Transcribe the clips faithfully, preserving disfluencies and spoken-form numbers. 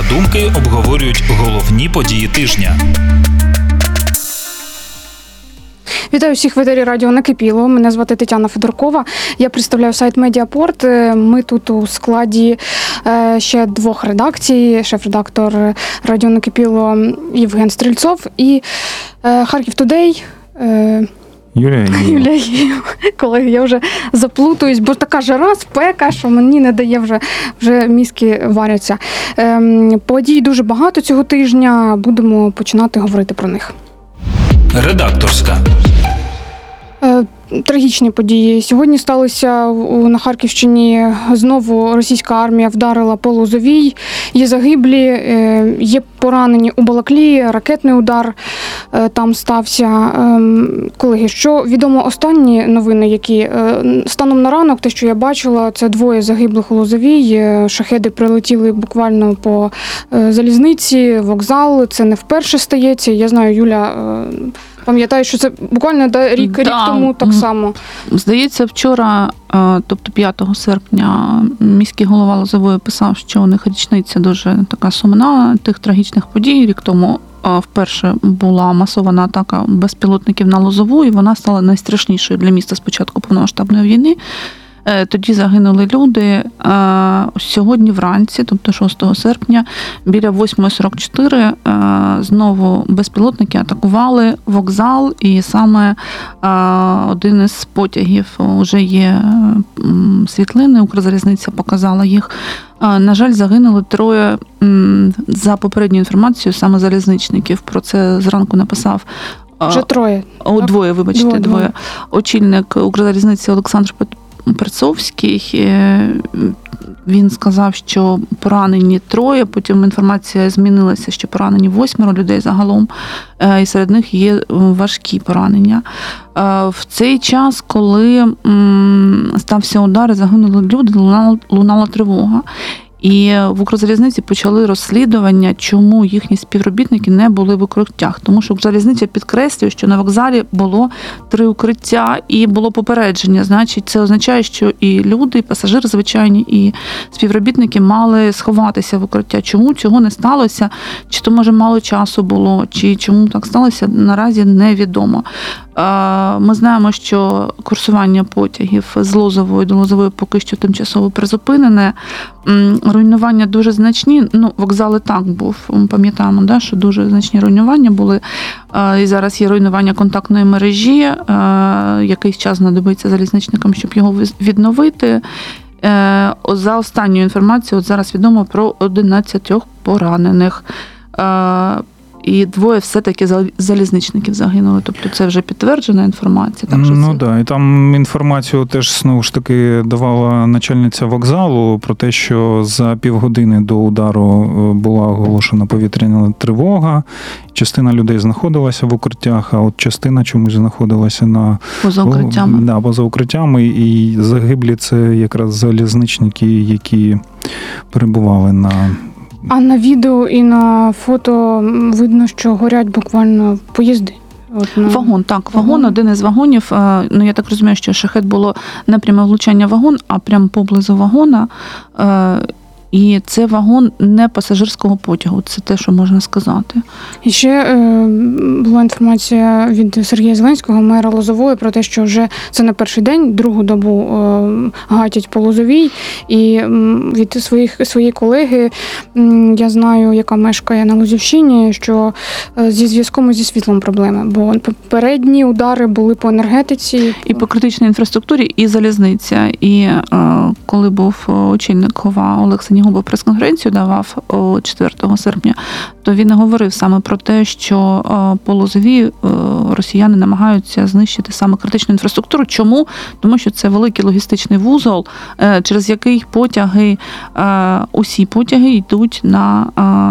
думки обговорюють головні події тижня. Вітаю всіх в етері радіо «Накипіло». Мене звати Тетяна Федоркова. Я представляю сайт Медіапорт. Ми тут у складі ще двох редакцій. Шеф-редактор радіо «Накипіло» Євген Стрільцов і Харків Тудей Юлія Юлія. Колеги, я вже заплутуюсь, бо така жара, спека, що мені не дає, вже, вже мізки варяться. Ем, подій дуже багато цього тижня, будемо починати говорити про них. Редакторська. Е, Трагічні події. Сьогодні сталося на Харківщині. Знову російська армія вдарила по Лозовій. Є загиблі, є поранені у Балаклії, ракетний удар там стався. Колеги, що відомо останні новини, які станом на ранок, те, що я бачила, це двоє загиблих у Лозовій. Шахеди прилетіли буквально по залізниці, вокзал. Це не вперше стається. Я знаю, Юля пам'ятаю, що це буквально да, рік, да. рік тому так само. Здається, вчора, тобто п'ятого серпня, міський голова Лозової писав, що у них річниця дуже така сумна тих трагічних подій. Рік тому вперше була масована атака безпілотників на Лозову, і вона стала найстрашнішою для міста з початку повномасштабної війни. Тоді загинули люди. Сьогодні вранці, тобто шостого серпня, біля восьма сорок чотири знову безпілотники атакували вокзал, і саме один із потягів, вже є світлини, Укрзалізниця показала їх. На жаль, загинули троє, за попередньою інформацією, саме залізничників. Про це зранку написав Вже троє. О, двоє, вибачте, двоє. двоє. Очільник Укрзалізниці Олександр Перцовський. Він сказав, що поранені троє, потім інформація змінилася, що поранені восьмеро людей загалом, і серед них є важкі поранення. В цей час, коли стався удар і загинули люди, лунала, лунала тривога. І в Укрзалізниці почали розслідування, чому їхні співробітники не були в укриттях. Тому що Укрзалізниця підкреслює, що на вокзалі було три укриття і було попередження. Значить, це означає, що і люди, і пасажири звичайні, і співробітники мали сховатися в укриття. Чому цього не сталося? Чи то, може, мало часу було, чи чому так сталося, наразі невідомо. Ми знаємо, що курсування потягів з Лозової до Лозової поки що тимчасово призупинене. Руйнування дуже значні. Ну, вокзал і так був. Ми пам'ятаємо, да, що дуже значні руйнування були. І зараз є руйнування контактної мережі. Якийсь час знадобиться залізничникам, щоб його відновити. За останньою інформацією, от зараз відомо про одинадцять поранених. І двоє все-таки залізничників загинули. Тобто це вже підтверджена інформація. Так, що ну це... да, і там інформацію теж знову ж таки давала начальниця вокзалу про те, що за півгодини до удару була оголошена повітряна тривога. Частина людей знаходилася в укриттях, а от частина чомусь знаходилася на поза укриттями. Да, поза укриттями. І загиблі це якраз залізничники, які перебували на... А на відео і на фото видно, що горять буквально поїзди. От на... Вагон, так, вагон, вагон, один із вагонів. Ну, я так розумію, що шахет було не пряме влучання в вагон, а прямо поблизу вагона. І це вагон не пасажирського потягу, це те, що можна сказати. І ще е, була інформація від Сергія Зеленського, мера Лозової, про те, що вже це не перший день, другу добу е, гатять по Лозовій. І е, від своїх, своєї колеги, е, я знаю, яка мешкає на Лозівщині, що е, зі зв'язком і зі світлом проблеми. Бо попередні удари були по енергетиці. І по критичній інфраструктурі, і залізниця. І е, коли був очільник ГОВА Олексій Губа прес-конференцію давав четвертого серпня, то він говорив саме про те, що по Лозовій росіяни намагаються знищити саме критичну інфраструктуру. Чому? Тому що це великий логістичний вузол, через який потяги, усі потяги йдуть на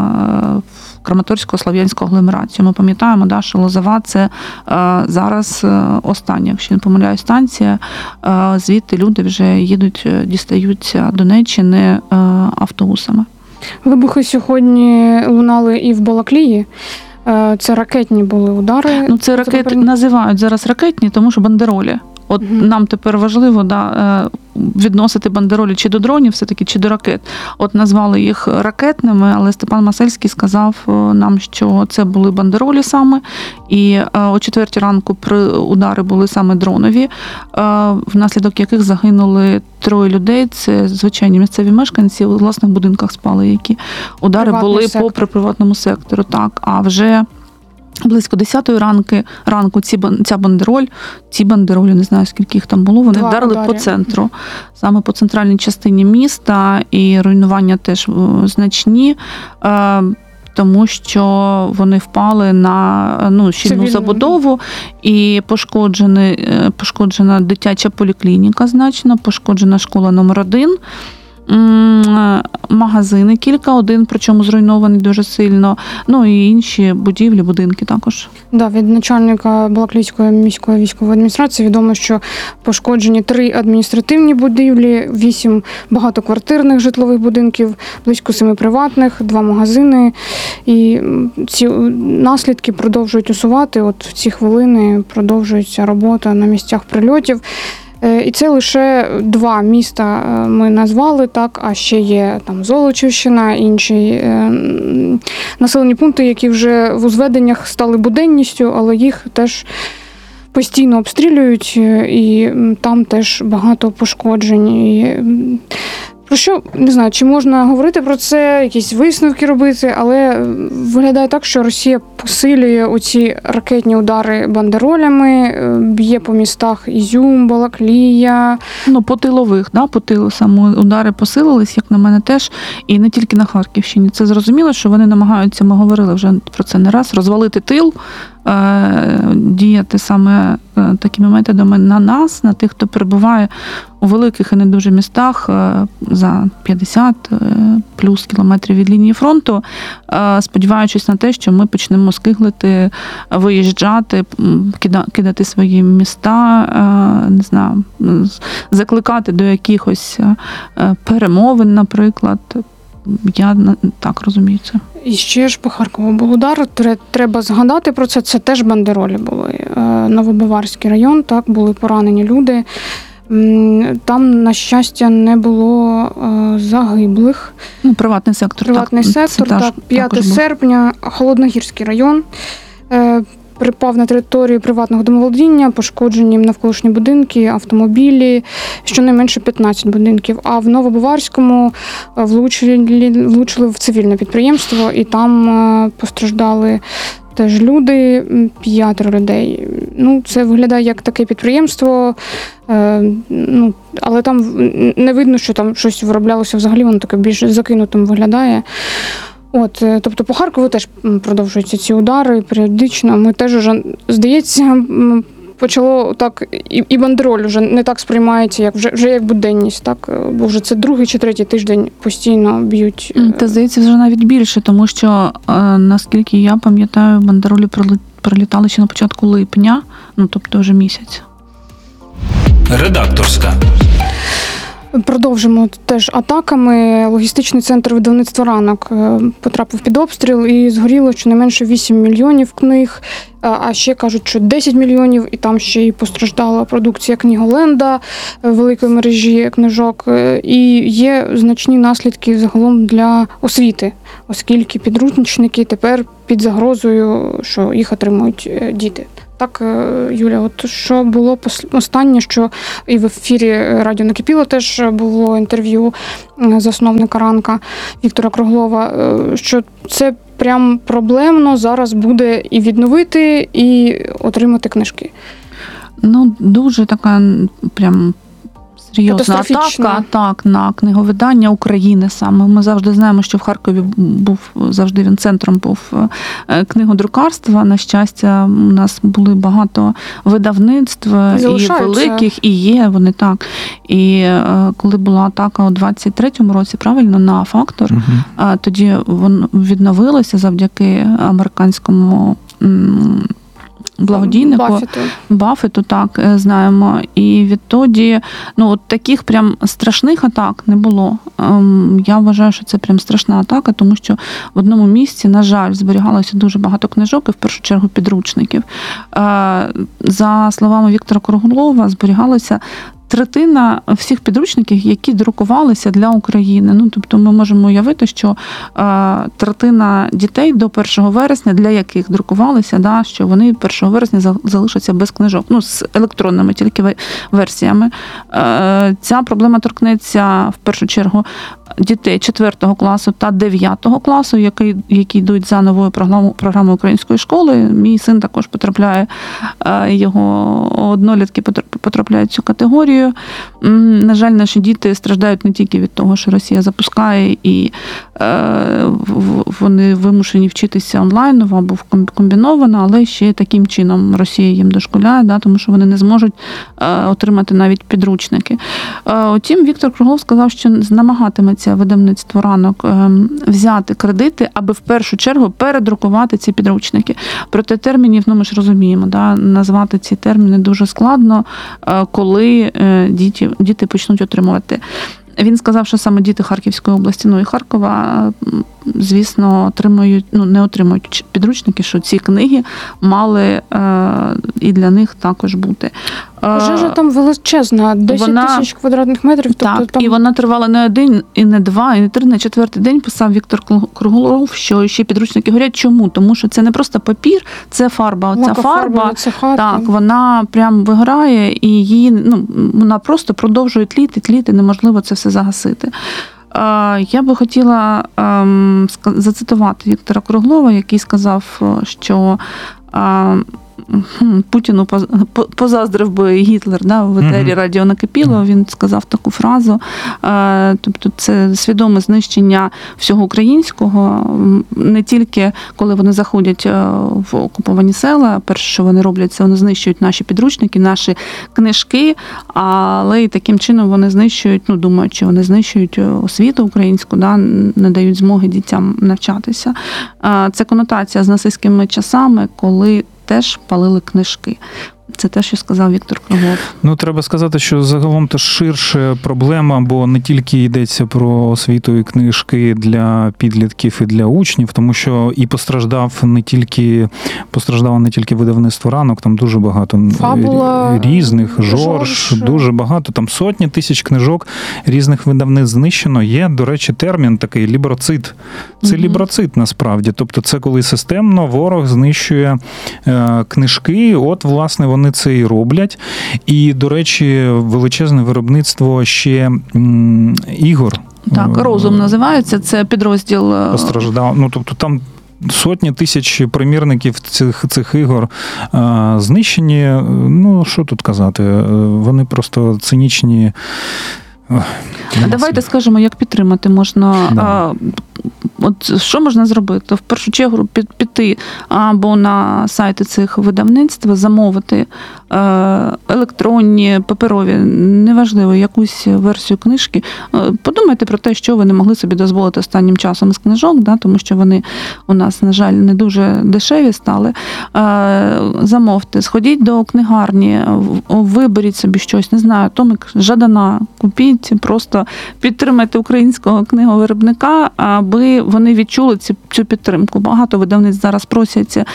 Краматорсько-Слов'янську агломерацію. Ми пам'ятаємо, да, що Лозова – це зараз остання, якщо не помиляюсь, станція. Звідти люди вже їдуть, дістаються Донеччини автобусами. Вибухи сьогодні лунали і в Балаклії. Це ракетні були удари. Ну, це ракети називають зараз ракетні, тому що бандеролі. От Мгм. нам тепер важливо да, е, відносити бандеролі чи до дронів, все-таки, чи до ракет. От назвали їх ракетними, але Степан Масельський сказав е, нам, що це були бандеролі саме, і е, о четвертій ранку при удари були саме дронові, е, внаслідок яких загинули троє людей. Це звичайні місцеві мешканці, у власних будинках спали, які удари Приватний були сектор. попри приватному сектору. Так, а вже близько десятої ранки, ранку ці, бан- ця бандероль, ці бандеролі, не знаю, скільки їх там було, вони Два вдарили удари. по центру, саме по центральній частині міста, і руйнування теж е, значні, е, тому що вони впали на ну, щільну Цивільну. забудову, і пошкоджені, е, пошкоджена дитяча поліклініка значно, пошкоджена школа номер один, М, магазини кілька, один, причому зруйнований дуже сильно, ну і інші будівлі, будинки також. Да, від начальника Балаклійської міської військової адміністрації відомо, що пошкоджені три адміністративні будівлі, вісім багатоквартирних житлових будинків, близько семи приватних, два магазини. І м, ці наслідки продовжують усувати. От в ці хвилини продовжується робота на місцях прильотів. Е, І це лише два міста е, ми назвали, так, а ще є там Золочівщина, інші е, м, населені пункти, які вже в узведеннях стали буденністю, але їх теж постійно обстрілюють, е, і м, там теж багато пошкоджень. І, м, про що, не знаю, чи можна говорити про це, якісь висновки робити, але виглядає так, що Росія посилює оці ракетні удари бандеролями, е, б'є по містах Ізюм, Балаклія. Ну, по тилових, да, по тилу саме удари посилились, як на мене теж, і не тільки на Харківщині. Це зрозуміло, що вони намагаються, ми говорили вже про це не раз, розвалити тил, е, діяти саме е, такими методами на нас, на тих, хто перебуває у великих і не дуже містах е, за п'ятдесят е, плюс кілометрів від лінії фронту, е, сподіваючись на те, що ми почнемо скиглити, виїжджати, м, кида- кидати свої міста, е, не знаю, з- закликати до якихось е, перемовин, наприклад. Я на- так розумію це. І ще ж по Харкову був удар. Тре- Треба згадати про це. Це теж бандеролі були. Е, Новобаварський район, так, були поранені люди. М, Там, на щастя, не було е, загиблих. Ну, приватний сектор. Приватний так, сектор, це теж- так, п'яте також був. серпня, Холодногірський район. Е, Припав на територію приватного домоволодіння, пошкоджені навколишні будинки, автомобілі, щонайменше п'ятнадцять будинків. А в Новобаварському е, влучили, влучили в цивільне підприємство, і там е, постраждали теж люди, м, п'ятеро людей. Ну, це виглядає як таке підприємство, е, ну, але там в- не видно, що там щось вироблялося взагалі, воно таке більш закинутим виглядає. От, е, тобто по Харкову теж м, продовжуються ці удари періодично. Ми теж уже, здається, м, почало так, і, і бандероль вже не так сприймається, як вже, вже як буденність, так? Е, Бо вже це другий чи третій тиждень постійно б'ють. е, Та, здається, вже навіть більше, тому що, е, наскільки я пам'ятаю, бандеролі проли- прилітали ще на початку липня, ну, тобто вже місяць. Редакторська. Продовжимо теж атаками. Логістичний центр видавництва «Ранок» е, потрапив під обстріл і згоріло щонайменше вісім мільйонів книг, е, а ще кажуть, що десять мільйонів, і там ще й постраждала продукція Книголенда, е, великої мережі книжок. Е, І є значні наслідки загалом для освіти, оскільки підручники тепер під загрозою, що їх отримують е, діти. Так, е, Юля, от що було пос- останнє, що і в ефірі Радіо Накипіло теж було інтерв'ю е, засновника «Ранка» Віктора Круглова, е, що це прям проблемно зараз буде і відновити, і отримати книжки. Ну, дуже така м, прям серйозна Катастрофічна. атака так, на книговидання України саме. Ми завжди знаємо, що в Харкові був завжди він центром був е, книгодрукарства. На щастя, у нас були багато видавництв і Залишаються. великих, і є вони так. І е, коли була атака у двадцять третьому році, правильно, на «Фактор», Мгм. а тоді воно відновилося завдяки американському м, благодійнику. Баффету. Баффету, так, е, знаємо. І відтоді, ну, от таких прям страшних атак не було. Ем, Я вважаю, що це прям страшна атака, тому що в одному місці, на жаль, зберігалося дуже багато книжок і в першу чергу підручників. Е, За словами Віктора Круглова, зберігалося третина всіх підручників, які друкувалися для України. Ну, тобто ми можемо уявити, що е, третина дітей до першого вересня, для яких друкувалися, да, що вони першого вересня за- залишаться без книжок, ну, з електронними тільки ве- версіями. Е, ця проблема торкнеться в першу чергу дітей четвертого класу та дев'ятого класу, які, які йдуть за новою програмою, програмою української школи. Мій син також потрапляє, е, його однолітки потр- потрапляють в цю категорію. М, На жаль, наші діти страждають не тільки від того, що Росія запускає, і е, в- вони вимушені вчитися онлайн або в ком- комбіновано, але ще таким чином Росія їм дошкуляє, да, тому що вони не зможуть е, отримати навіть підручники. Е, Утім, Віктор Круглов сказав, що намагатиметься видавництво «Ранок» е, взяти кредити, аби в першу чергу передрукувати ці підручники. Проте термінів, ну ми ж розуміємо, да, назвати ці терміни дуже складно, е, коли е, діти, діти почнуть отримувати. Він сказав, що саме діти Харківської області, ну і Харкова, м, звісно, отримують, ну не отримують підручники, що ці книги мали е, і для них також бути. Е, Пожежа там величезна, десять вона- тисяч квадратних метрів. Тобто Так, там і вона тривала не один, і не два, і не три, на четвертий день писав Віктор Круглов, що ще підручники горять. Чому? Тому що це не просто папір, це фарба. Оця лакофарба, фарба, цеха, так, там. вона прям вигорає, і її, ну, вона просто продовжує тліти, тліти, неможливо це все загасити. Е, Я би хотіла ем, ска- зацитувати Віктора Круглова, який сказав, що е, хм, Путіну поз- по- позаздрив би Гітлер, да, в етері Мгм. радіо накипіло, він сказав таку фразу. Е, Тобто це свідоме знищення всього українського, м, не тільки коли вони заходять е, в окуповані села, перше, що вони роблять, це вони знищують наші підручники, наші книжки, але і таким чином вони знищують, ну, думають, що вони знищують освіту українську, да, не дають змоги дітям навчатися. Е, Це конотація з нацистськими часами, коли теж палили книжки. Це те, що сказав Віктор Круглов. Ну, треба сказати, що загалом то ширше проблема, бо не тільки йдеться про освіту і книжки для підлітків і для учнів, тому що і постраждав не тільки постраждало не тільки видавництво «Ранок», там дуже багато Фабула, різних, Жорж, Жорж. дуже багато, там сотні тисяч книжок різних видавництв знищено. Є, до речі, термін такий ліброцид. Це Мгм. ліброцид насправді. Тобто це коли системно ворог знищує е, книжки, от, власне, вони це і роблять. І, до речі, величезне виробництво ще м, ігор. Так, е, «Розум» називається, це підрозділ. е, Постраждав. Ну, тобто там сотні тисяч примірників цих, цих ігор е, знищені. Ну, що тут казати? Е, Вони просто цинічні. Ох, А нема давайте слів. скажемо, як підтримати можна. Да. А, от що можна зробити? В першу чергу під- піти або на сайти цих видавництв, замовити е, електронні, паперові, неважливо, якусь версію книжки. Е, Подумайте про те, що ви не могли собі дозволити останнім часом з книжок, да, тому що вони у нас, на жаль, не дуже дешеві стали. Е, Замовте, сходіть до книгарні, в- виберіть собі щось, не знаю, томик Жадана, купіть, просто підтримайте українського книговиробника, аби вони відчули цю, цю підтримку. Багато видавництв зараз просять е,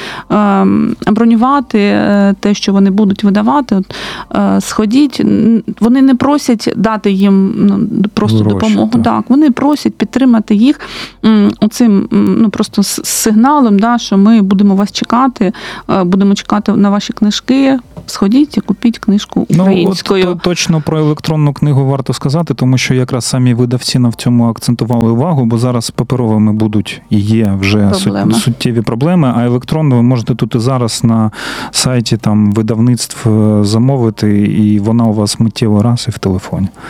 бронювати е, те, що вони будуть видавати. От, е, сходіть, Н- вони не просять дати їм, ну, просто Гроші, допомогу. так. Так, вони просять підтримати їх м, оцим, м, ну, просто з з сигналом, да, що ми будемо вас чекати, е, будемо чекати на ваші книжки. Сходіть і купіть книжку українською. Ну, от, то- точно про електронну книгу варто сказати, тому що якраз самі видавці на в цьому акцентували увагу, бо зараз з паперовими будуть і є вже Проблеми. сут- суттєві проблеми, а електронну ви можете тут і зараз на сайті там видавництв е, замовити, і вона у вас миттєво раз і в телефоні.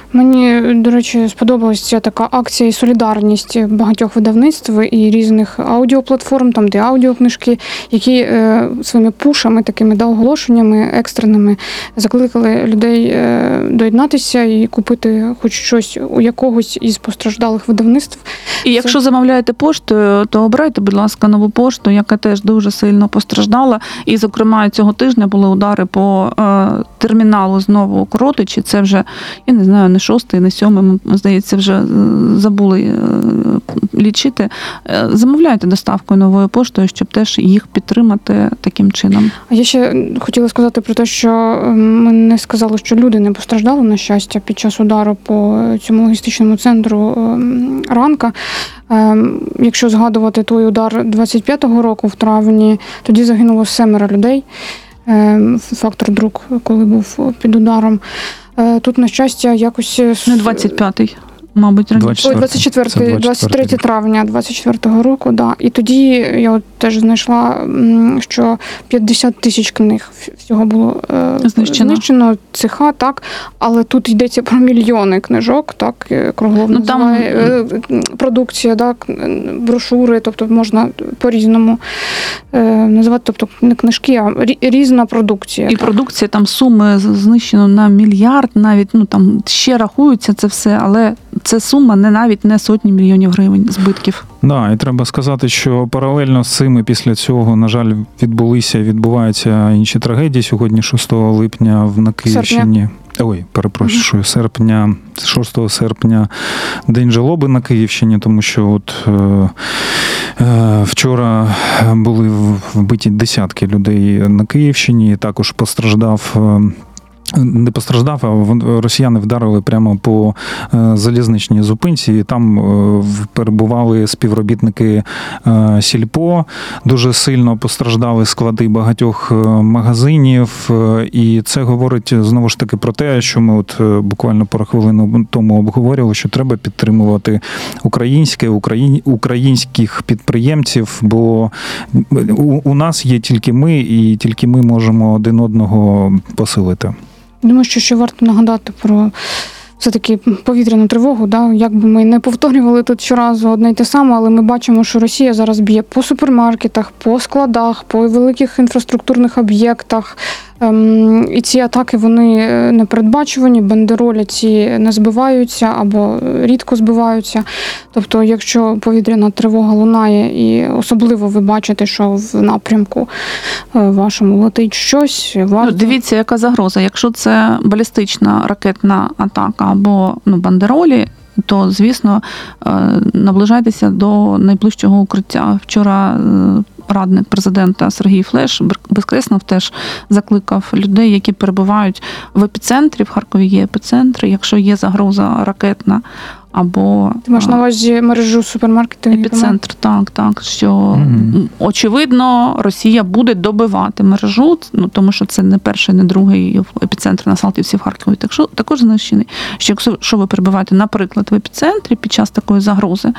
Мені, до речі, сподобалася ця така акція і солідарність багатьох видавництв і різних аудіоплатформ, там де аудіокнижки, які е, своїми пушами, такими да, оголошеннями екстреними закликали людей е, доєднатися і купити хоч щось у якогось із постраждалих видавництв. І якщо замовляєте поштою, то обирайте, будь ласка, нову пошту, яка теж дуже сильно постраждала. І, зокрема, цього тижня були удари по е, терміналу знову Коротичі. Це вже, я не знаю, не шостий, не сьомий, ми, здається, вже забули е, лічити. Е, замовляйте доставкою новою поштою, щоб теж їх підтримати таким чином. А я ще хотіла сказати про те, що ми не сказали, що люди не постраждали, на щастя, під час удару по цьому логістичному центру Ранка. Якщо згадувати той удар двадцять п'ятого року в травні, тоді загинуло семеро людей. Фактор друк, коли був під ударом. Тут, на щастя, якось... Не двадцять п'ятий. Мабуть, раніше. Ой, двадцять четвертого, двадцять третього травня двадцять четвертого року, да. І тоді я от теж знайшла, що п'ятдесят тисяч книг всього було знищено. знищено, цеха, так, але тут йдеться про мільйони книжок, так, круглов ну, називає, там... продукція, так, брошури, тобто можна по-різному називати, тобто не книжки, а різна продукція. І так. Продукція, там суми знищено на мільярд, навіть, ну, там ще рахуються це все, але це сума не навіть не сотні мільйонів гривень збитків. Да, і треба сказати, що паралельно з цим і після цього, на жаль, відбулися, відбуваються інші трагедії. Сьогодні, шостого липня, в на Київщині. Серпня. Ой, перепрошую, серпня, шостого серпня, День жалоби на Київщині, тому що от е, е, вчора були вбиті десятки людей на Київщині, також постраждав. Е, Не постраждав, а росіяни вдарили прямо по залізничній зупинці, і там перебували співробітники Сільпо, дуже сильно постраждали склади багатьох магазинів, і це говорить знову ж таки про те, що ми от буквально пару хвилин тому обговорювали, що треба підтримувати українське, українських підприємців, бо у нас є тільки ми, і тільки ми можемо один одного посилити. Думаю, що ще варто нагадати про все-таки повітряну тривогу. Да? Як би ми не повторювали тут щоразу одне й те саме, але ми бачимо, що Росія зараз б'є по супермаркетах, по складах, по великих інфраструктурних об'єктах. Ем, і ці атаки, вони непередбачувані, бандеролі ці не збиваються або рідко збиваються. Тобто, якщо повітряна тривога лунає, і особливо ви бачите, що в напрямку вашому летить щось, варто... Ну, дивіться, яка загроза. Якщо це балістична ракетна атака або ну, бандеролі, то, звісно, наближайтеся до найближчого укриття. Вчора радник президента Сергій Флеш Безкреснов теж закликав людей, які перебувають в епіцентрі, в Харкові є епіцентри, якщо є загроза ракетна або... Ти маєш на увазі мережу супермаркетів? Епіцентр, так, так, що mm-hmm. очевидно Росія буде добивати мережу, ну, тому що це не перший, не другий епіцентр на Салтівці в Харкові, так що, також знищений. Що якщо ви перебуваєте, наприклад, в епіцентрі під час такої загрози,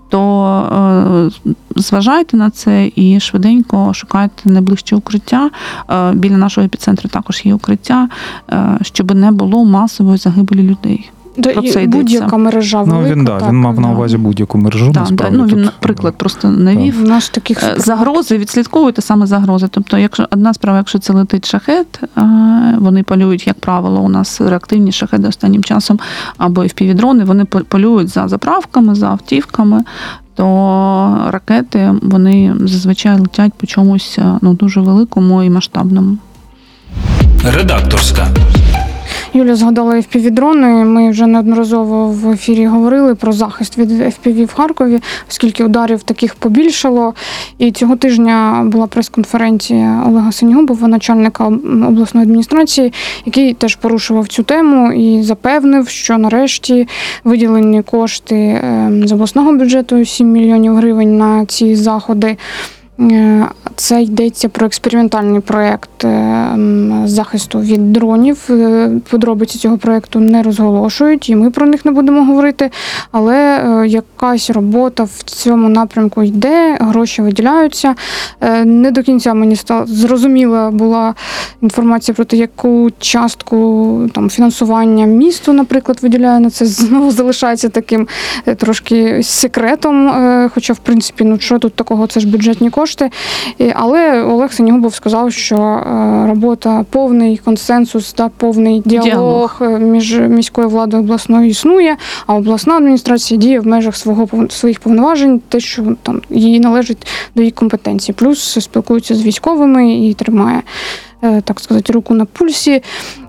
то е, зважайте на це і швиденько шукайте найближче укриття. Е, біля нашого епіцентру також є укриття, е, щоб не було масової загибелі людей. Будь-яка мережа велика. Ну, він, да, так, він мав да. на увазі будь-яку мережу. Да, насправді, ну, він, тут, наприклад, просто навів. У нас таких загрози, відслідковуйте саме загрози. Тобто, якщо одна справа, якщо це летить шахет, вони полюють, як правило, у нас реактивні шахеди останнім часом, або еф пі ві-дрони, вони полюють за заправками, за автівками, то ракети, вони зазвичай летять по чомусь ну, дуже великому і масштабному. Редакторська. Юля згадала еф пі ві-дрони. Ми вже неодноразово в ефірі говорили про захист від еф пі ві в Харкові, оскільки ударів таких побільшало. І цього тижня була прес-конференція Олега Синьгубова, начальника обласної адміністрації, який теж порушував цю тему і запевнив, що нарешті виділені кошти з обласного бюджету сім мільйонів гривень на ці заходи. Це йдеться про експериментальний проєкт захисту від дронів. Подробиці цього проєкту не розголошують, і ми про них не будемо говорити, але якась робота в цьому напрямку йде, гроші виділяються. Не до кінця мені стало зрозуміла була інформація про те, яку частку там фінансування місту, наприклад, виділяє на це. Знову залишається таким трошки секретом, хоча, в принципі, ну що тут такого, це ж бюджетні кошти. Але Олег Синігубов сказав, що робота, повний консенсус та повний діалог, діалог між міською владою і обласною існує, а обласна адміністрація діє в межах свого, своїх повноважень, те, що там їй належить до її компетенції. Плюс спілкується з військовими і тримає, так сказати, руку на пульсі.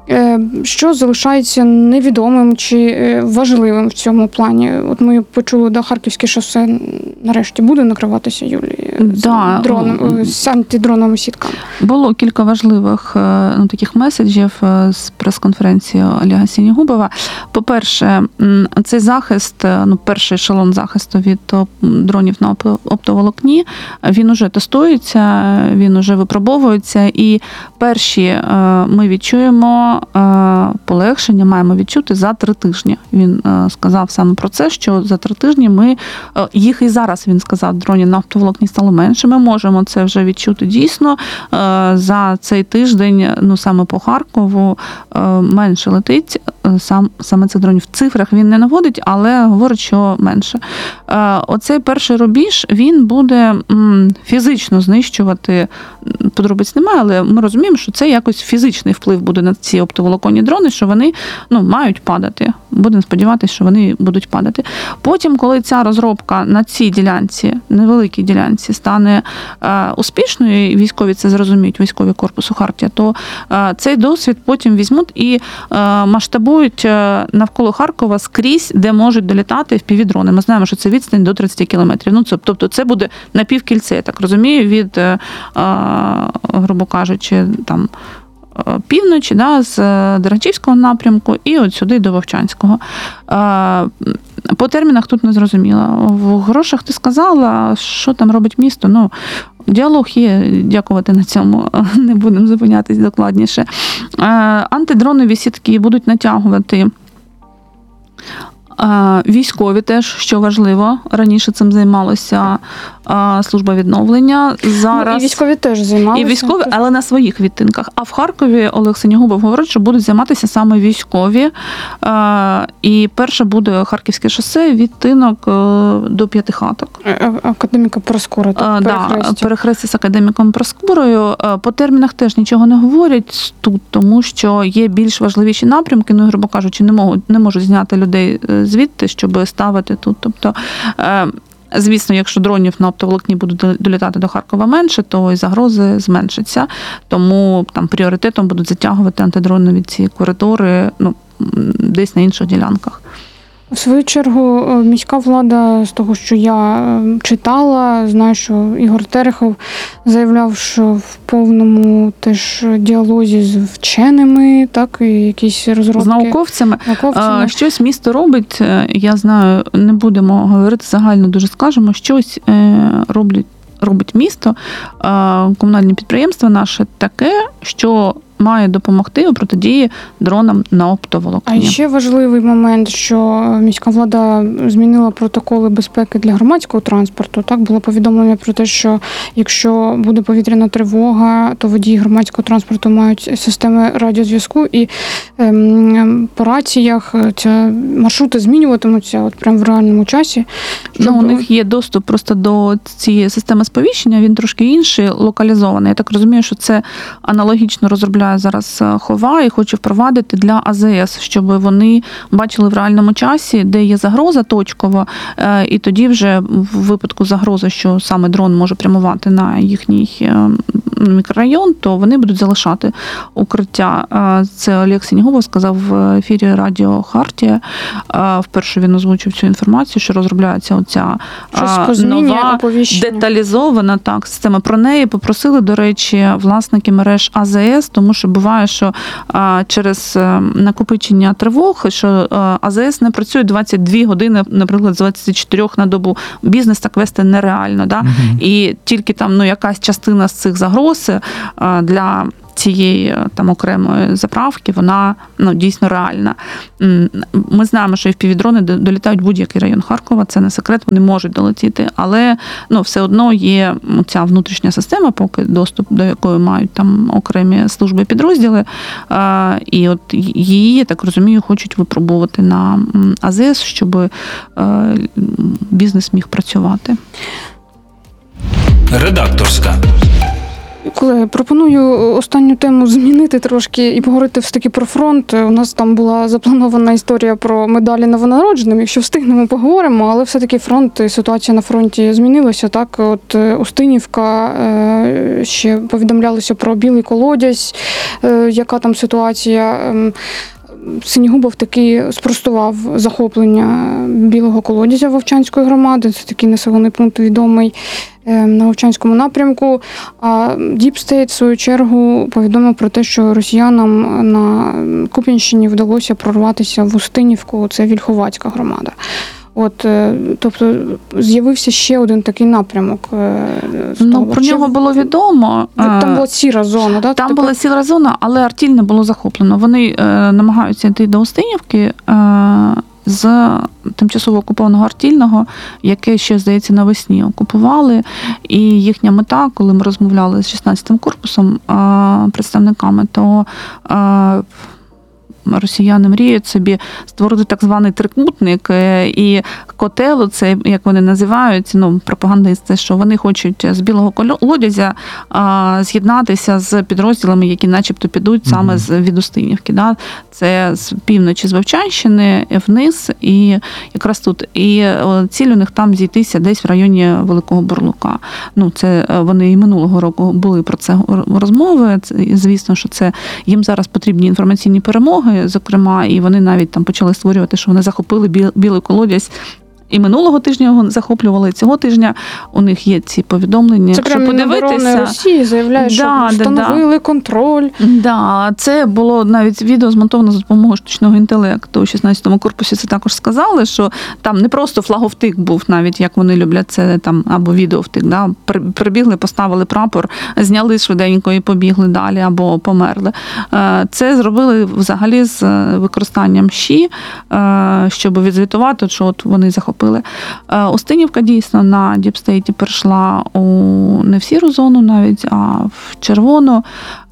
Що залишається невідомим чи важливим в цьому плані? От ми почули, да, Харківське шосе нарешті буде накриватися, Юлії, да. з, дрон, з антидроновими сітками. Було кілька важливих, ну, таких меседжів з прес-конференції Олега Синігубова. По-перше, цей захист, ну, перший ешелон захисту від дронів на оптоволокні, він уже тестується, він уже випробовується, і перші ми відчуємо полегшення, маємо відчути за три тижні. Він сказав саме про це, що за три тижні ми, їх і зараз, він сказав, дронів на оптоволокні стало менше. Ми можемо це вже відчути дійсно. За цей тиждень, ну саме по Харкову, менше летить сам, саме цих дронів. В цифрах він не наводить, але говорить, що менше. Оцей перший рубіж, він буде фізично знищувати, подробиць немає, але ми розуміємо, що це якось фізичний вплив буде на ці оптоволоконні дрони, що вони, ну, мають падати. Будемо сподіватися, що вони будуть падати. Потім, коли ця розробка на цій ділянці, невеликій ділянці, стане е, успішною, і військові це зрозуміють, військові корпусу Хартія, то е, цей досвід потім візьмуть і е, масштабують навколо Харкова скрізь, де можуть долітати впівдрони. Ми знаємо, що це відстань до тридцять кілометрів. Ну, це, тобто це буде напівкільце, я так розумію, від, е, грубо кажучи, там, півночі, да, з Дергачівського напрямку і от сюди до Вовчанського. По термінах тут не зрозуміло. В грошах ти сказала, що там робить місто. Ну, діалог є, дякувати на цьому, не будемо зупинятись докладніше. Антидронові сітки будуть натягувати військові теж, що важливо. Раніше цим займалася служба відновлення. Зараз... Ну, і військові теж займалися. І військові, але на своїх відтинках. А в Харкові Олег Синігубов говорить, що будуть займатися саме військові. І перше буде Харківське шосе, відтинок до П'ятихаток. Академіка Проскура. Так, перехрестя з академіком Проскурою. По термінах теж нічого не говорять тут, тому що є більш важливіші напрямки, ну, грубо кажучи, не можуть, не можуть зняти людей звідти, щоб ставити тут. Тобто, звісно, якщо дронів на оптоволокні будуть долітати до Харкова менше, то і загрози зменшаться. Тому там пріоритетом будуть затягувати антидронові ці коридори, ну, десь на інших ділянках. В свою чергу, міська влада, з того, що я читала, знаю, що Ігор Терехов заявляв, що в повному теж діалозі з вченими, так, і якісь розробки. З науковцями. науковцями. Щось місто робить, я знаю, не будемо говорити загально, дуже скажемо, щось роблять, робить місто, комунальні підприємства наше таке, що має допомогти у протидії дронам на оптоволокні. А ще важливий момент, що міська влада змінила протоколи безпеки для громадського транспорту. Так, було повідомлення про те, що якщо буде повітряна тривога, то водії громадського транспорту мають системи радіозв'язку, і ем, по раціях ця маршрути змінюватимуться от прямо в реальному часі. Щоб... Ну, у них є доступ просто до цієї системи сповіщення, він трошки інший, локалізований. Я так розумію, що це аналогічно розробляє зараз Хова і хоче впровадити для А З С, щоб вони бачили в реальному часі, де є загроза точково, і тоді вже в випадку загрози, що саме дрон може прямувати на їхній мікрорайон, то вони будуть залишати укриття. Це Олег Сінігубов сказав в ефірі Радіо Хартія. Вперше він озвучив цю інформацію, що розробляється оця нова деталізована так, система. Про неї попросили, до речі, власники мереж А З С, тому що буває, що через накопичення тривог, що А З С не працює двадцять дві години, наприклад, з двадцяти чотирьох на добу. Бізнес так вести нереально. Да? Uh-huh. І тільки там ну, якась частина з цих загроз для цієї там окремої заправки, вона ну, дійсно реальна. Ми знаємо, що еф пі ві-дрони долітають в будь-який район Харкова, це не секрет, вони можуть долетіти, але ну, все одно є ця внутрішня система, поки доступ до якої мають там окремі служби і підрозділи, і от її, я так розумію, хочуть випробувати на А З С, щоб бізнес міг працювати. Редакторська. Колеги, пропоную останню тему змінити трошки і поговорити все-таки про фронт. У нас там була запланована історія про медалі новонародженим. Якщо встигнемо, поговоримо, але все-таки фронт, ситуація на фронті змінилася. Так, от Устинівка, ще повідомлялося про білий колодязь, яка там ситуація. Синігубов таки спростував захоплення білого колодязя Вовчанської громади. Це такий населений пункт відомий на Вовчанському напрямку. А Deep State, в свою чергу, повідомив про те, що росіянам на Куп'янщині вдалося прорватися в Устинівку, це Вільховацька громада. От, тобто, з'явився ще один такий напрямок. Ну, про нього було відомо. Там була сіра зона, так? Там була сіра зона, але Артіль не було захоплено. Вони е, намагаються йти до Устинівки е, з тимчасово окупованого Артільного, яке ще, здається, навесні окупували. І їхня мета, коли ми розмовляли з шістнадцятим корпусом е, представниками, то е, росіяни мріють собі створити так званий трикутник, і котел, це, як вони називають, ну, пропагандисти, що вони хочуть з білого колодязя з'єднатися з підрозділами, які начебто підуть саме з від Устинівки. Да? Це з півночі, з Вовчанщини, вниз, і якраз тут. І ціль у них там зійтися десь в районі Великого Бурлука. Ну, це вони і минулого року були про це розмови. Це, звісно, що це їм зараз потрібні інформаційні перемоги, зокрема, і вони навіть там почали створювати, що вони захопили білий колодязь. І минулого тижня його захоплювали, і цього тижня у них є ці повідомлення. Це прямо Міноборони Росії заявляє, що да, встановили да. контроль. Да, це було навіть відео змонтовано за допомогою штучного інтелекту. У шістнадцятому корпусі це також сказали, що там не просто флаговтик був, навіть як вони люблять це там, або відеовтик. Да? Прибігли, поставили прапор, зняли швиденько і побігли далі, або померли. Це зробили взагалі з використанням ЩІ, щоб відзвітувати, що от вони захопили. Устинівка дійсно на діпстейті перейшла у не в сіру зону навіть, а в червону.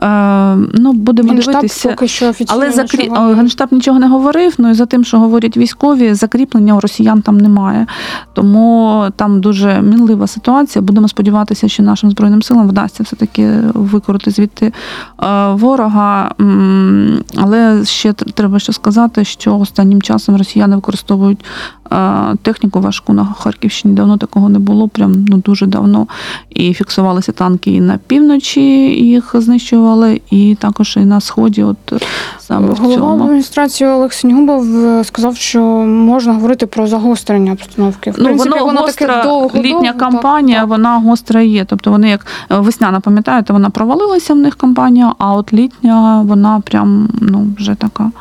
Ну, будемо Генштаб дивитися. Поки що офіційно Але закрі... нічого... Генштаб нічого не говорив, ну і за тим, що говорять військові, закріплення у росіян там немає. Тому там дуже мінлива ситуація. Будемо сподіватися, що нашим Збройним силам вдасться все-таки викорити звідти ворога. Але ще треба ще сказати, що останнім часом росіяни використовують техніку важку на Харківщині. Давно такого не було, прям ну дуже давно. І фіксувалися танки і на півночі, їх знищували, і також і на сході. От саме в цьому. Голова адміністрації Олег Сінігубов сказав, що можна говорити про загострення обстановки. В ну, принципі, воно, воно гостра, таке довго, літня довго, кампанія, так, вона гостра є. Тобто вони, як весняна, пам'ятаєте, вона провалилася в них кампанія, а от літня, вона прям, ну, вже така.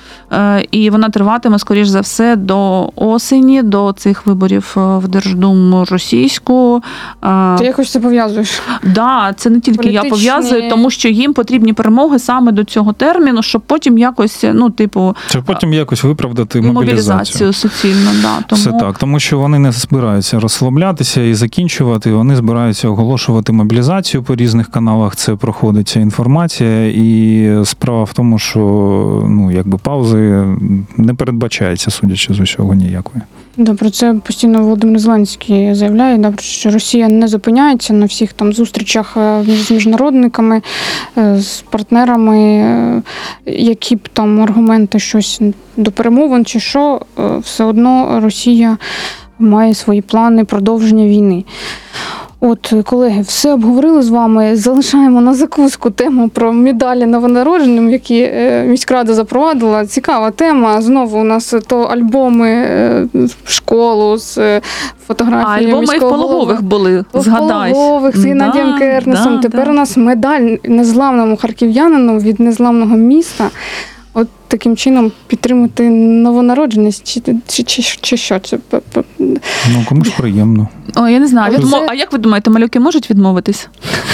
І вона триватиме, скоріш за все, до осені, до цих виборів в Держдуму російську. Ти якось це пов'язуєш? Так, да, це не тільки Політичні... я пов'язую, тому що їм потрібні перемоги саме до цього терміну, щоб потім якось, ну, типу... Щоб потім якось виправдати мобілізацію. Мобілізацію суцільно, да. Тому... Все так, тому що вони не збираються розслаблятися і закінчувати, вони збираються оголошувати мобілізацію по різних каналах, це проходиться інформація, і справа в тому, що, ну, якби паузи не передбачається, судячи з усього, ніякої. Да, про це постійно Володимир Зеленський заявляє, да, що Росія не зупиняється на всіх там зустрічах з міжнародниками, з партнерами, які б там аргументи, щось до перемовин чи що, все одно Росія має свої плани продовження війни. От, колеги, все обговорили з вами. Залишаємо на закуску тему про медалі новонародженим, які е, міськрада запровадила. Цікава тема. Знову у нас то альбоми е, в школу з е, фотографіями Альбоми і в міського пологових голови. були, В згадай. пологових з Геннадієм Да, Кернесом. да, Тепер да. у нас медаль незламному харків'янину від незламного міста. От таким чином підтримати новонародженість, чи, чи, чи, чи що це? Ну, кому ж приємно. О, я не знаю. Але Відмо... це- А як ви думаєте, малюки можуть відмовитись?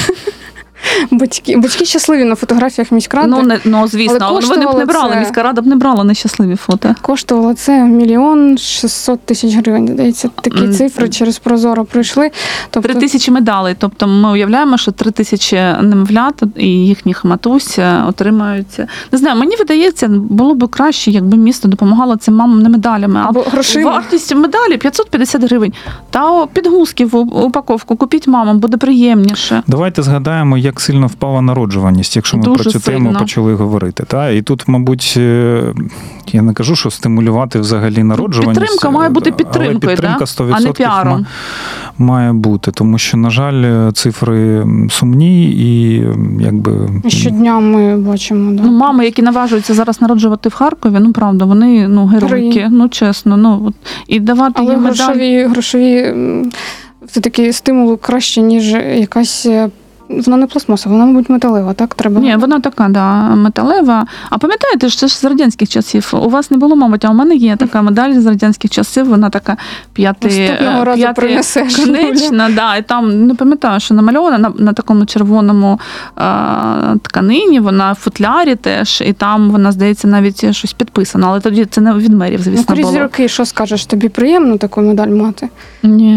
Батьки, батьки щасливі на фотографіях міськради. Ну, не, ну звісно, Але але вони б не коштувало брали, це- міська рада б не брала нещасливі фото. Коштувало це мільйон шістсот тисяч гривень. Здається, такі Мгм. цифри через Прозоро прийшли. Тобто, Три тисячі медалей. Тобто ми уявляємо, що три тисячі немовлят і їхніх матусь отримають. Не знаю, мені видається, було б краще, якби місто допомагало цим мамам не медалями, а або грошима. вартість медалі п'ятсот п'ятдесят гривень. Та підгузки в упаковку купіть мамам, буде приємніше. Давайте згадаємо, як сильно впала народжуваність, якщо ми Дуже про цю тему сильно. почали говорити. Та? І тут, мабуть, е, я не кажу, що стимулювати взагалі народжуваність. Підтримка має бути але підтримкою, підтримка да? сто а не відсотків піаром. ма- має бути, тому що, на жаль, цифри сумні і якби... Щодня ми бачимо. Да. Ну, мами, які наважуються зараз народжувати в Харкові, ну правда, вони ну геройки, Герої. ну чесно, ну от і давати Але їм медаль. грошові, грошові м, все-таки стимул краще, ніж якась. е, Вона не пластмасова, вона, мабуть, металева, так? Треба. Ні, вона така, да, металева. А пам'ятаєте, що це ж з радянських часів? У вас не було, мабуть, а у мене є така медаль з радянських часів, вона така п'яти, Наступного разу п'яти принесеш. конечна, да, і там, не пам'ятаю, що намальована на, на такому червоному а, тканині, вона в футлярі теж, і там вона, здається, навіть щось підписано, але тоді це не від мерів, Ну, звісно, крізь було. роки, що скажеш, тобі приємно таку медаль мати, Ні.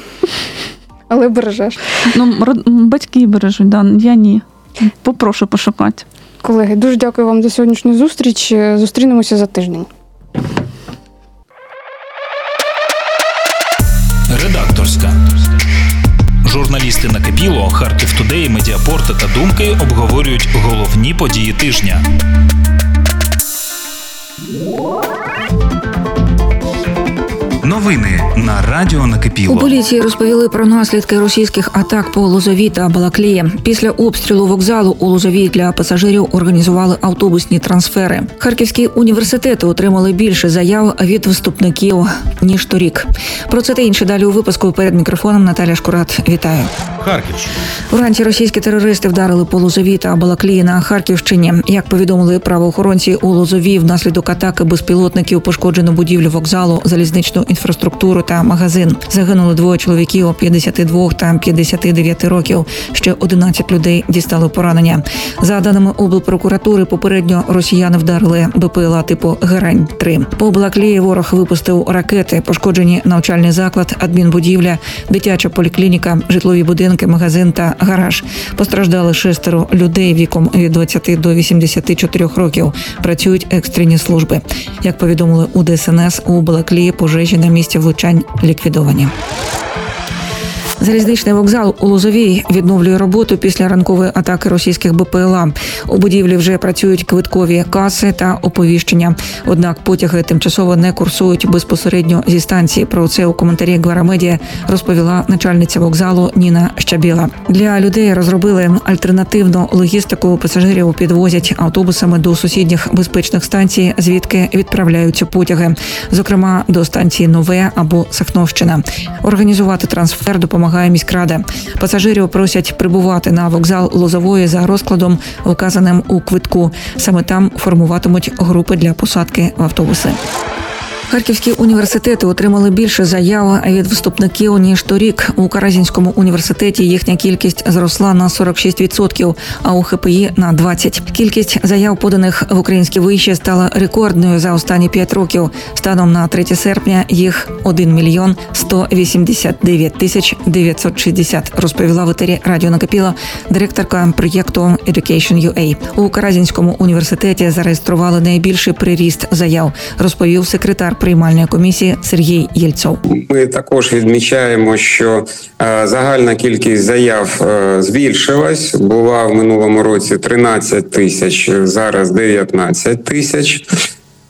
але бережеш. Ну, род- батьки бережуть, да, я ні. Попрошу пошукати. Колеги, дуже дякую вам за сьогоднішню зустріч. Зустрінемося за тиждень. Редакторська. Журналісти Накипіло, Харків Тудей, Медіапорт та Думки обговорюють головні події тижня. Новини на Радіо У Накипіло. поліції розповіли про наслідки російських атак по Лозовій та Балаклії. Після обстрілу вокзалу у Лозовій для пасажирів організували автобусні трансфери. Харківські університети отримали більше заяв від вступників, ніж торік. Про це та інше далі у випуску. Перед мікрофоном Наталя Шкурат. Вітаю. Харківщина. Вранці російські терористи вдарили по Лозовій та Балаклії на Харківщині. Як повідомили правоохоронці, у Лозовій внаслідок атаки безпілотників пошкоджено будівлю вокзалу, залізничну інфраструктуру та магазин. Загинули двоє чоловіків п'ятдесят два та п'ятдесят дев'ять років. Ще одинадцять людей дістали поранення. За даними облпрокуратури, попередньо росіяни вдарили БПЛА типу Герань три. По Балаклії ворог випустив ракети, пошкоджені навчальний заклад, адмінбудівля, дитяча поліклініка, житлові будинки, магазин та гараж. Постраждали шестеро людей віком від двадцяти до вісімдесяти чотирьох років. Працюють екстрені служби. Як повідомили у ДСНС, у Балаклії пожежі на місці влучань ліквідовані. Залізничний вокзал у Лозовій відновлює роботу після ранкової атаки російських БПЛА. У будівлі вже працюють квиткові каси та оповіщення. Однак потяги тимчасово не курсують безпосередньо зі станції. Про це у коментарі Гварамедіа розповіла начальниця вокзалу Ніна Щабіла. Для людей розробили альтернативну логістику. Пасажирів підвозять автобусами до сусідніх безпечних станцій, звідки відправляються потяги, зокрема до станції Нове або Сахновщина. Організувати трансфер допомагає міськрада. Пасажирів просять прибувати на вокзал Лозової за розкладом, вказаним у квитку. Саме там формуватимуть групи для посадки в автобуси. Харківські університети отримали більше заяв від вступників, ніж торік. У Каразінському університеті їхня кількість зросла на сорок шість відсотків, а у ХПІ – на двадцять відсотків. Кількість заяв, поданих в українські виші, стала рекордною за останні п'ять років. Станом на третє серпня їх один мільйон сто вісімдесят дев'ять тисяч дев'ятсот шістдесят, розповіла в етері Радіо Накипіло директорка проєкту Education.ua. У Каразінському університеті зареєстрували найбільший приріст заяв, розповів секретар приймальної комісії Сергій Єльцов. Ми також відмічаємо, що е, загальна кількість заяв е, збільшилась. Була в минулому році тринадцять тисяч, зараз дев'ятнадцять тисяч.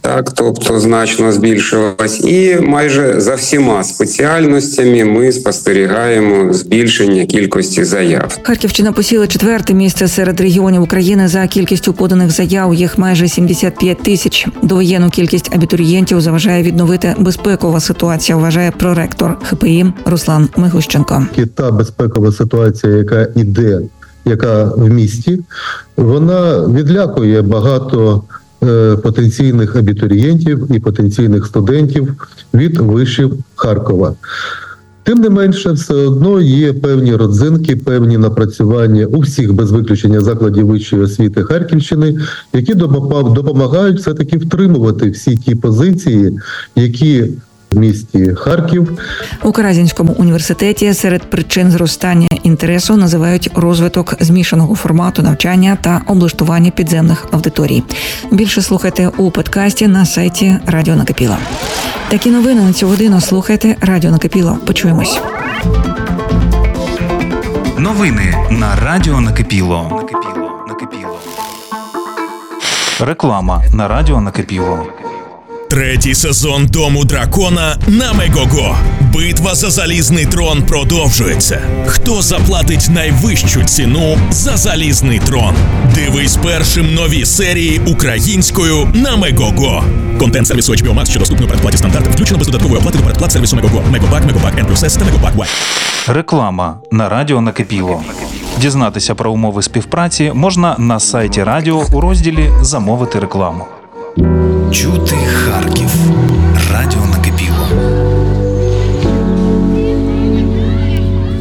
так, тобто значно збільшилась, і майже за всіма спеціальностями ми спостерігаємо збільшення кількості заяв. Харківщина посіла четверте місце серед регіонів України за кількістю поданих заяв. Їх майже сімдесят п'ять тисяч. Довоєнну кількість абітурієнтів заважає відновити безпекова ситуація, вважає проректор ХПІ Руслан Мигущенко. Та безпекова ситуація, яка іде, яка в місті, вона відлякує багато потенційних абітурієнтів і потенційних студентів від вишів Харкова. Тим не менше, все одно є певні родзинки, певні напрацювання у всіх без виключення закладів вищої освіти Харківщини, які допомагають все-таки втримувати всі ті позиції, які в місті Харків. У Каразінському університеті серед причин зростання інтересу називають розвиток змішаного формату навчання та облаштування підземних аудиторій. Більше слухайте у подкасті на сайті Радіо Накипіло. Такі новини на цю годину слухайте Радіо Накипіло. Почуємось. Новини на Радіо Накипіло. Реклама на Радіо Накипіло. Третій сезон Дому дракона на Мегого. Битва за залізний трон продовжується. Хто заплатить найвищу ціну за залізний трон? Дивись першим нові серії українською на Мегого. Контент сервісу ейч бі о Max, що доступно у передплаті стандарт, включено без додаткової оплати до передплат сервісу Мегого. Мегобак, Мегобак N плюс S та Мегобак Y. Реклама на Радіо Накипіло. Дізнатися про умови співпраці можна на сайті радіо у розділі «Замовити рекламу». Чути Харків. Радіо Накипіло.